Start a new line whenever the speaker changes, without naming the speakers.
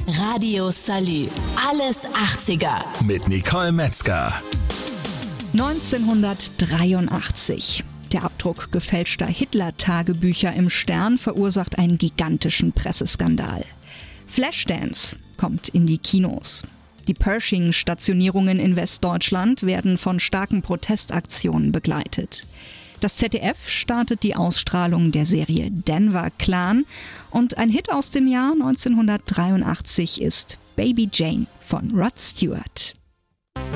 Radio Salü. Alles 80er.
Mit Nicole Metzger.
1983. Der Abdruck gefälschter Hitler-Tagebücher im Stern verursacht einen gigantischen Presseskandal. Flashdance kommt in die Kinos. Die Pershing-Stationierungen in Westdeutschland werden von starken Protestaktionen begleitet. Das ZDF startet die Ausstrahlung der Serie Denver Clan und ein Hit aus dem Jahr 1983 ist Baby Jane von Rod Stewart.